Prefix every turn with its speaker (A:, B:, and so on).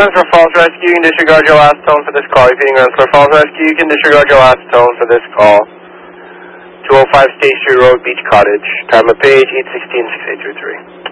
A: runs for Falls Rescue, you can disregard your last tone for this call. Repeating runs for Falls Rescue, you can disregard your last tone for this call. 205 State Street Road, Beach Cottage. Time of page 816-6823.